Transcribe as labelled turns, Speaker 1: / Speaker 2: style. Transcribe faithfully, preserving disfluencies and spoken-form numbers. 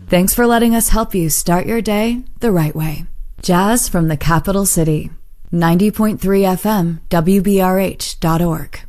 Speaker 1: Thanks for letting us help you start your day the right way. Jazz from the Capital City. ninety point three F M, W B R H dot org.